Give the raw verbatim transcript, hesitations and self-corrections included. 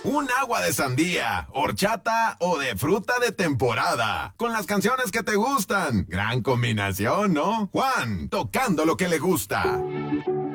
Un agua de sandía, horchata o de fruta de temporada. Con las canciones que te gustan. Gran combinación, ¿no? Juan, tocando lo que le gusta.